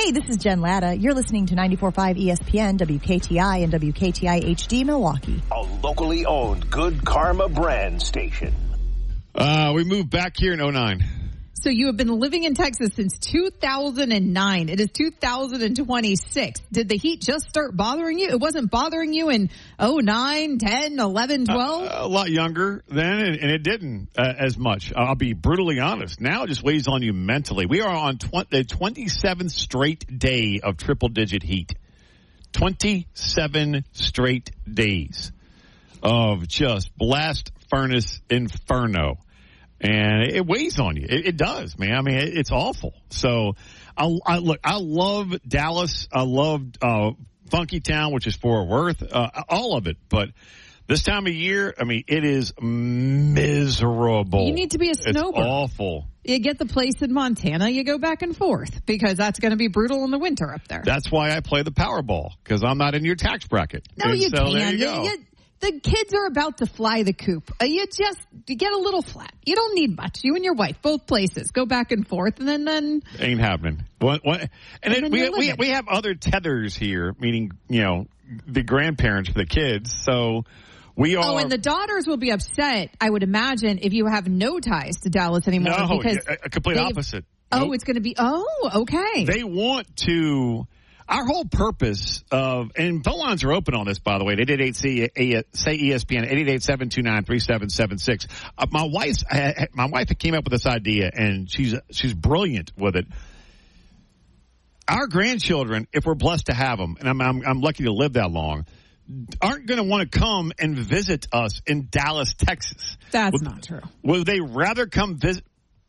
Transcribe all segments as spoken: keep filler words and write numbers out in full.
Hey, this is Jen Latta. You're listening to ninety-four point five E S P N, W K T I, and W K T I H D Milwaukee. A locally owned Good Karma brand station. Uh, we moved back here in oh nine. So you have been living in Texas since two thousand nine. It is two thousand twenty-six. Did the heat just start bothering you? It wasn't bothering you in oh nine, ten, eleven, twelve? Uh, a lot younger then, and, and it didn't uh, as much. I'll be brutally honest. Now it just weighs on you mentally. We are on tw- the twenty-seventh straight day of triple-digit heat. twenty-seven straight days of just blast furnace inferno. And it weighs on you. It, it does, man. I mean, it, it's awful. So, I, I look. I love Dallas. I love uh, Funky Town, which is Fort Worth. Uh, all of it. But this time of year, I mean, it is miserable. You need to be a snowbird. It's awful. You get the place in Montana, you go back and forth because that's going to be brutal in the winter up there. That's why I play the Powerball, because I'm not in your tax bracket. No, and you so can't. There you You, go. you, the kids are about to fly the coop. Uh, you just you get a little flat. You don't need much. You and your wife, both places, go back and forth, and then then ain't happening. What? What? And, and then then we you're we living. we have other tethers here, meaning you know the grandparents for the kids. So we are. Oh, and the daughters will be upset, I would imagine, if you have no ties to Dallas anymore. No, because a, a complete opposite. Oh, Nope. it's going to be. Oh, okay. They want to. Our whole purpose of, and phone lines are open on this, by the way. eight eight eight, say E S P N, eight eight eight, seven two nine, three seven seven six. Uh, my wife's, uh, my wife came up with this idea, and she's she's brilliant with it. Our grandchildren, if we're blessed to have them, and I'm I'm, I'm lucky to live that long, aren't going to want to come and visit us in Dallas, Texas. That's would, not true. Would they rather come visit?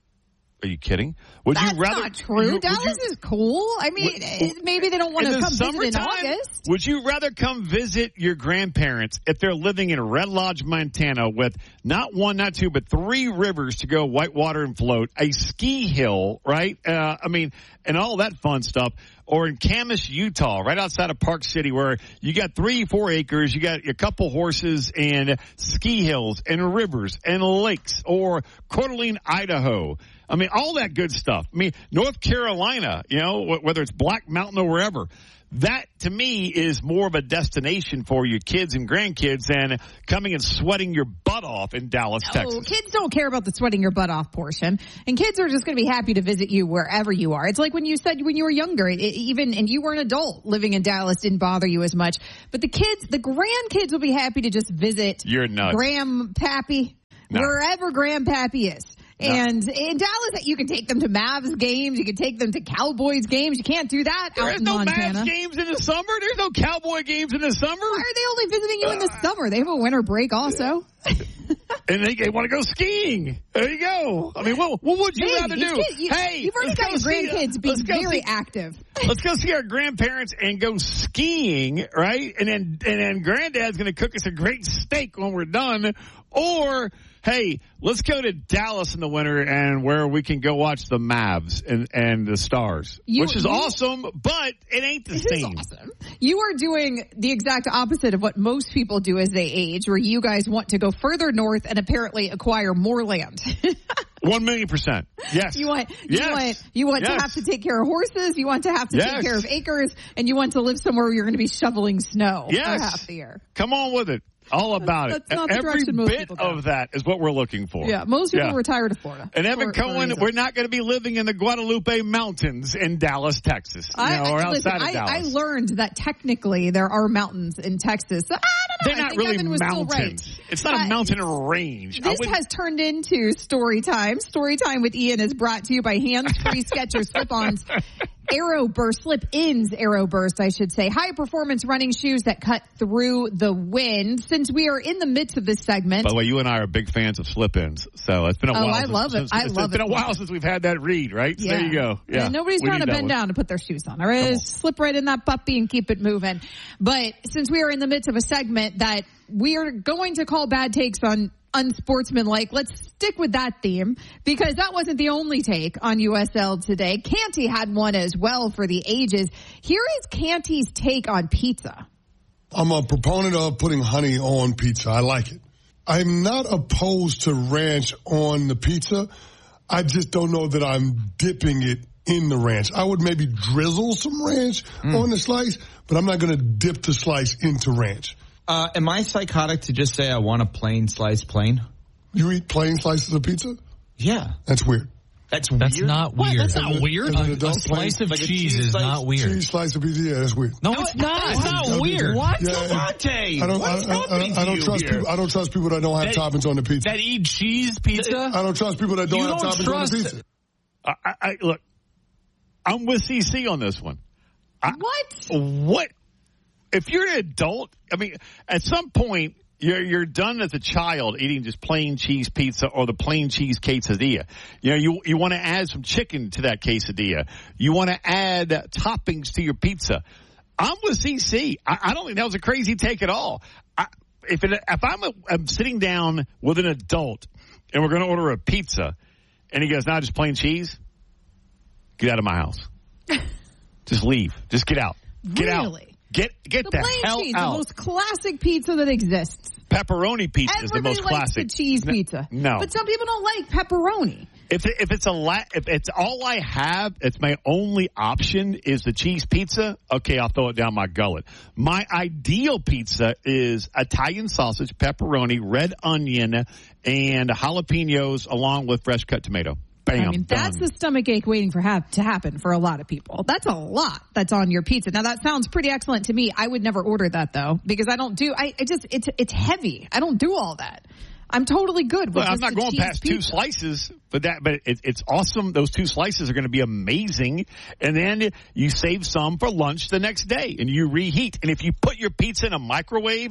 Are you kidding? Would That's you rather? not true. You, Dallas you, is cool. I mean, would, maybe they don't want in to the come visit in summertime, August. Would you rather come visit your grandparents if they're living in Red Lodge, Montana, with not one, not two, but three rivers to go whitewater and float, a ski hill, right? Uh, I mean, and all that fun stuff. Or in Camas, Utah, right outside of Park City, where you got three, four acres, you got a couple horses and ski hills and rivers and lakes. Or Coeur d'Alene, Idaho. I mean, all that good stuff. I mean, North Carolina, you know, whether it's Black Mountain or wherever. That, to me, is more of a destination for your kids and grandkids than coming and sweating your butt off in Dallas, No, Texas. kids don't care about the sweating your butt off portion. And kids are just going to be happy to visit you wherever you are. It's like when you said when you were younger, it, even, and you were an adult, living in Dallas didn't bother you as much. But the kids, the grandkids will be happy to just visit You're nuts. Grandpappy, No. wherever Grandpappy is. No. And in Dallas, you can take them to Mavs games. You can take them to Cowboys games. You can't do that There out is in no Montana. Mavs games in the summer. There's no Cowboy games in the summer. Why are they only visiting you in the summer? They have a winter break also. And they, they want to go skiing. There you go. I mean, what, what would you Maybe. rather These do? kids- you- hey, you've already let's got go your see- grandkids being let's go very see- active. Let's go see our grandparents and go skiing, right? And then and then Granddad's going to cook us a great steak when we're done. Or, hey, let's go to Dallas in the winter and where we can go watch the Mavs and, and the Stars, You- which is you- awesome, but it ain't the This is same. awesome. You are doing the exact opposite of what most people do as they age, where you guys want to go further north and apparently acquire more land. One million percent. Yes. You want, yes. you want, you want yes. to have to take care of horses. You want to have to Yes. take care of acres, and you want to live somewhere where you're going to be shoveling snow Yes. for half the year. Come on with it. All about That's it. not the Every direction most bit people go. of that is what we're looking for. Yeah, most people Yeah. retire to Florida. And Evan for- for a Cohen, reason. we're not going to be living in the Guadalupe Mountains in Dallas, Texas, you I, know, or I, outside listen, of I, I Dallas. learned that technically there are mountains in Texas. So I don't know. They're I not think really Evan was still mountains. right. It's not Uh, a mountain range. I This wouldn't- has turned into story time. Story time with Ian is brought to you by Hands-Free Skechers Slip-Ons. Aero Burst, Slip-Ins Aero Burst, I should say. High-performance running shoes that cut through the wind. Since we are in the midst of this segment. By the way, you and I are big fans of slip-ins, so it's been a Oh, while. I since, love it. since- I it's love been it. a while since we've had that read, right? So Yeah. there you go. Yeah, Yeah, nobody's we trying to need that bend one. down to put their shoes on. All right, slip right in that puppy and keep it moving. But since we are in the midst of a segment that we are going to call bad takes on unsportsmanlike, let's stick with that theme because that wasn't the only take on U S L today. Canty had one as well for the ages. Here is Canty's take on pizza. I'm a proponent of putting honey on pizza. I like it. I'm not opposed to ranch on the pizza. I just don't know that I'm dipping it in the ranch. I would maybe drizzle some ranch mm. on the slice, but I'm not going to dip the slice into ranch. Uh, am I psychotic to just say I want a plain slice plain? You eat plain slices of pizza? Yeah. That's weird. That's That's weird? not weird. What? That's not As a- weird. as an A, adult, a slice of like a cheese, cheese is slice- not weird. Cheese slice of pizza, yeah, that's weird. No, it's not. It's not weird. What? Yeah, Devontae, I don't, I, what's I, I, happening I to don't you trust here? people. I don't trust people that don't have That- toppings on the pizza. That eat cheese pizza? I don't trust people that don't You have don't toppings trust- on the pizza. I, I, I look, I'm with C C on this one. I, What? What? If you're an adult, I mean, at some point, you're you're done as a child eating just plain cheese pizza or the plain cheese quesadilla. You know, you you want to add some chicken to that quesadilla. You want to add toppings to your pizza. I'm with C C. I, I don't think that was a crazy take at all. I, if it, if I'm, a, I'm sitting down with an adult and we're going to order a pizza, and he goes, "Nah, just plain cheese," get out of my house. Just leave. Just get out. Get Really? out. Get get The the, plain hell cheese, out. the most classic pizza that exists. Pepperoni pizza is the Everybody most likes classic. the cheese No- pizza. No, But some people don't like pepperoni. if it, if it's a la- if it's all I have, it's my only option is the cheese pizza. Okay, I'll throw it down my gullet. My ideal pizza is Italian sausage, pepperoni, red onion, and jalapenos, along with fresh cut tomato. Bam. I mean, that's done. the stomach ache waiting for hap- to happen for a lot of people. That's a lot that's on your pizza. Now, that sounds pretty excellent to me. I would never order that, though, because I don't do, I, I just, it's it's heavy. I don't do all that. I'm totally good with Well, I'm just not the going cheese past two pizza. slices, but that, but it, it's awesome. Those two slices are going to be amazing, and then you save some for lunch the next day, and you reheat. And if you put your pizza in a microwave,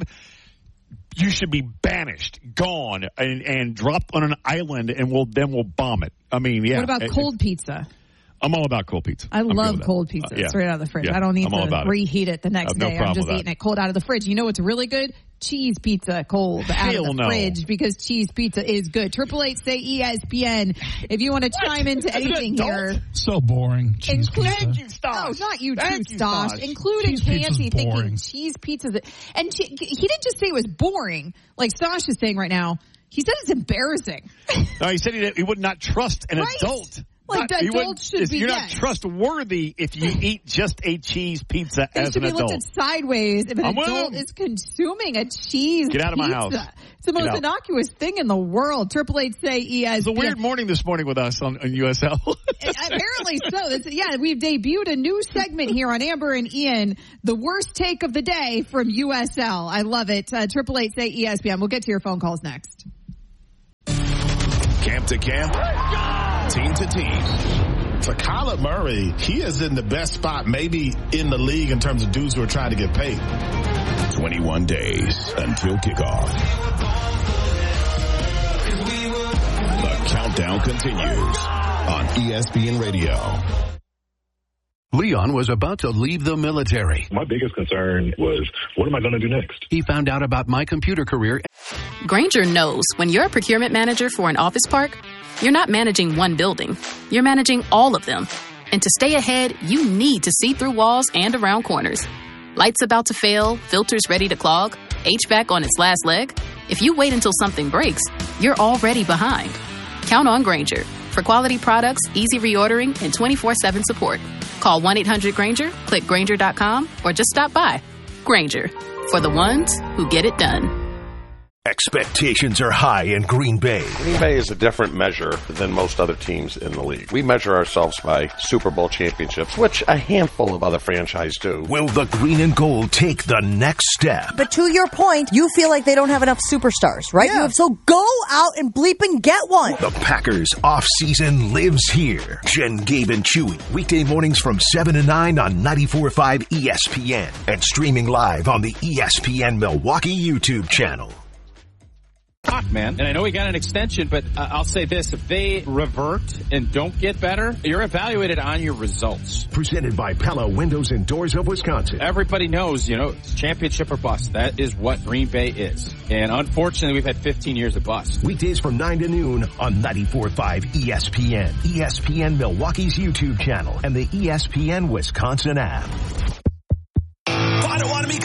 you should be banished, gone, and, and dropped on an island, and we'll then we'll bomb it. I mean, yeah. What about it- cold pizza? I'm all about cold pizza. I I'm good love with that. cold pizza Uh, yeah. straight out of the fridge. Yeah. I don't need I'm all to about it. reheat it the I next have no day. I'm problem just with eating that. it cold out of the fridge. You know what's really good? Cheese pizza cold out Hell of the no. fridge, because cheese pizza is good. Triple eight say E S P N. If you want to chime into As an anything adult? here, So boring. Cheese include, pizza. Thank you, Stosh. no, not you Thank too, you, Stosh. Stosh. Including Cheese pizza's Canty thinking boring. cheese pizza. And che- he didn't just say it was boring, like Stosh is saying right now. He said it's embarrassing. No, he said he, he would not trust an Right. adult. Like, Not- the he wouldn't- adults should it's- be, You're yes. not trustworthy if you eat just a cheese pizza They as should an be adult. looked at sideways if an I'm with adult him. is consuming a cheese Get out of my pizza. house. It's the Get most out. innocuous thing in the world. Triple eight say E S P N. It's a weird morning this morning with us on, on U S L. Apparently so. This, yeah, we've debuted a new segment here on Amber and Ian, the worst take of the day from U S L. I love it. Triple eight say E S P N. We'll get to your phone calls next. Camp to camp, team to team. For Kyler Murray, he is in the best spot maybe in the league in terms of dudes who are trying to get paid. twenty-one days until kickoff. The countdown continues on E S P N Radio. Leon was about to leave the military. My biggest concern was, what am I going to do next? He found out about My Computer Career. Grainger knows when you're a procurement manager for an office park, you're not managing one building. You're managing all of them. And to stay ahead, you need to see through walls and around corners. Lights about to fail, filters ready to clog, H V A C on its last leg. If you wait until something breaks, you're already behind. Count on Grainger for quality products, easy reordering, and twenty-four seven support. Call one eight hundred Grainger, click Grainger dot com, or just stop by. Grainger, for the ones who get it done. Expectations are high in Green Bay. Green Bay is a different measure than most other teams in the league. We measure ourselves by Super Bowl championships, which a handful of other franchises do. Will the green and gold take the next step? But to your point, you feel like they don't have enough superstars, right? Yeah. You, so go out and bleep and get one. The Packers offseason lives here. Jen, Gabe, and Chewy. Weekday mornings from seven to nine on ninety-four point five E S P N. And streaming live on the E S P N Milwaukee YouTube channel. Man, and I know we got an extension, but uh, I'll say this, if they revert and don't get better, you're evaluated on your results. Presented by Pella Windows and Doors of Wisconsin. Everybody knows, you know, it's championship or bust. That is what Green Bay is. And unfortunately, we've had fifteen years of bust. Weekdays from nine to noon on ninety-four point five E S P N, E S P N Milwaukee's YouTube channel, and the E S P N Wisconsin app. Potawatomi Casino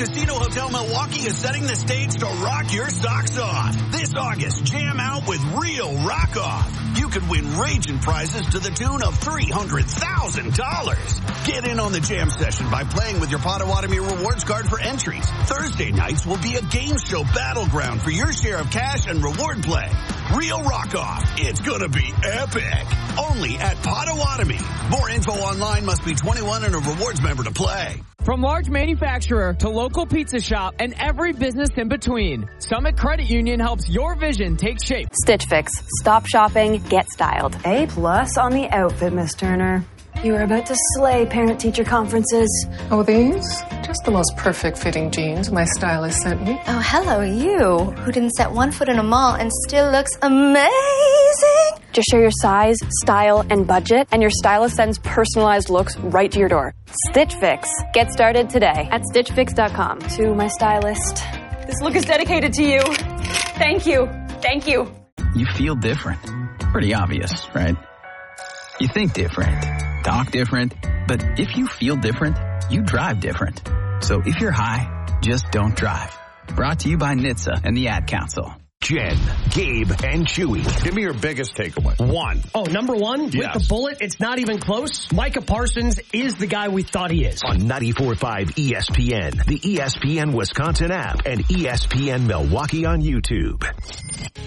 Hotel Milwaukee is setting the stage to rock your socks off. This August, jam out with real rock off. You could win raging prizes to the tune of three hundred thousand dollars. Get in on the jam session by playing with your Potawatomi rewards card for entries. Thursday nights will be a game show battleground for your share of cash and reward play. Real rock off. It's gonna be epic. Only at Potawatomi. More info online. Must be twenty-one and a rewards member to play. From large manufacturer to local pizza shop and every business in between, Summit Credit Union helps your vision take shape. Stitch Fix. Stop shopping, get styled. A plus on the outfit, Miss Turner. You are about to slay parent-teacher conferences. Oh, these? Just the most perfect fitting jeans my stylist sent me. Oh, hello, you, who didn't set one foot in a mall and still looks amazing. Just share your size, style, and budget, and your stylist sends personalized looks right to your door. Stitch Fix. Get started today at stitch fix dot com. To my stylist, this look is dedicated to you. Thank you. Thank you. You feel different. Pretty obvious, right? You think different, talk different, but if you feel different, you drive different. So if you're high, just don't drive. Brought to you by N H T S A and the Ad Council. Jen, Gabe, and Chewy. Give me your biggest takeaway. One. Oh, number one? Yes. With the bullet, it's not even close. Micah Parsons is the guy we thought he is. On ninety-four point five E S P N, the E S P N Wisconsin app, and E S P N Milwaukee on YouTube.